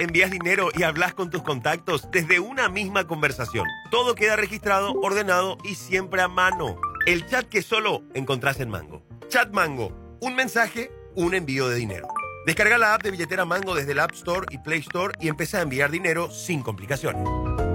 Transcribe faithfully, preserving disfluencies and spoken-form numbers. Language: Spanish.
envías dinero y hablas con tus contactos desde una misma conversación. Todo queda registrado, ordenado y siempre a mano. El chat que solo encontrás en Mango. Chat Mango. Un mensaje, un envío de dinero. Descarga la app de billetera Mango desde el App Store y Play Store y empieza a enviar dinero sin complicaciones.